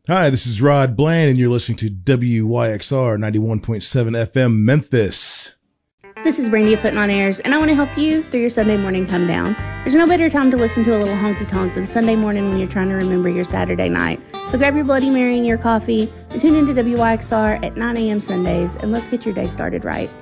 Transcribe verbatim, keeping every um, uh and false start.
Hi, this is Rod Bland, and you're listening to W Y X R ninety-one point seven F M Memphis. This is Brandy of Putting on Airs, and I want to help you through your Sunday morning come down. There's no better time to listen to a little honky tonk than Sunday morning when you're trying to remember your Saturday night. So grab your Bloody Mary and your coffee and tune into W Y X R at nine a.m. Sundays, and let's get your day started right.